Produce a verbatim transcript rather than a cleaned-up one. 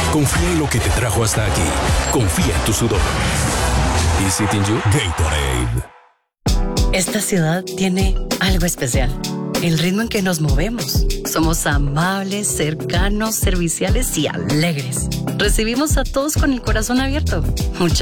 Confía en lo que te trajo hasta aquí. Confía en tu sudor. Is it in you? Gatorade. Esta ciudad tiene algo especial. El ritmo en que nos movemos. Somos amables, cercanos, serviciales y alegres. Recibimos a todos con el corazón abierto. Muchas